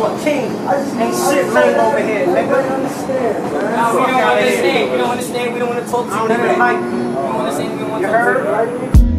a king. Ain't shit lame over here, nigga. No, we don't understand. We don't understand. We don't want to talk to you. I don't even like you. We don't understand. We don't want You to talk to you. heard?